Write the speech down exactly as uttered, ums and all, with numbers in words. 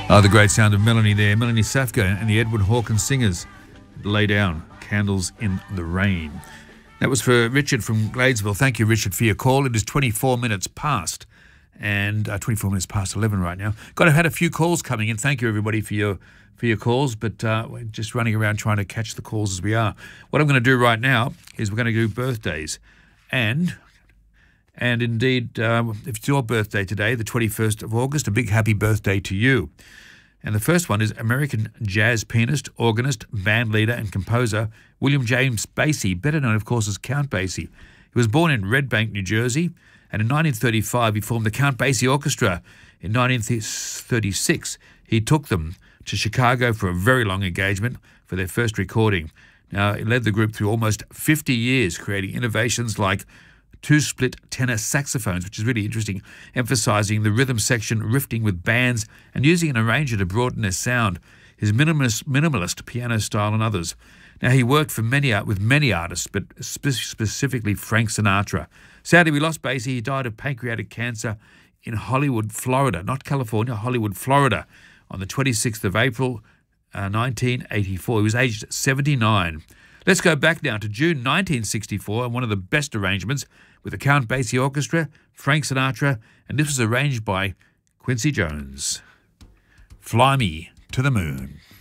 Oh, the great sound of Melanie there. Melanie Safka and the Edward Hawkins Singers. Lay Down, Candles in the Rain. That was for Richard from Gladesville. Thank you, Richard, for your call. It is twenty-four minutes past, and uh, twenty-four minutes past eleven right now. Got to have had a few calls coming in. Thank you, everybody, for your for your calls, but uh, we're just running around trying to catch the calls as we are. What I'm going to do right now is we're going to do birthdays. And... And indeed, uh, if it's your birthday today, the twenty-first of August, a big happy birthday to you. And the first one is American jazz pianist, organist, band leader and composer William James Basie, better known, of course, as Count Basie. He was born in Red Bank, New Jersey, and in nineteen thirty-five he formed the Count Basie Orchestra. In nineteen thirty-six he took them to Chicago for a very long engagement for their first recording. Now, he led the group through almost fifty years, creating innovations like two-split tenor saxophones, which is really interesting, emphasising the rhythm section, riffing with bands, and using an arranger to broaden their sound, his minimalist, minimalist piano style and others. Now, he worked for many with many artists, but spe- specifically Frank Sinatra. Sadly, we lost Basie. He died of pancreatic cancer in Hollywood, Florida, not California, Hollywood, Florida, on the twenty-sixth of April, uh, nineteen eighty-four. He was aged seventy-nine. Let's go back now to June nineteen sixty-four and one of the best arrangements with the Count Basie Orchestra, Frank Sinatra, and this was arranged by Quincy Jones. Fly Me to the Moon.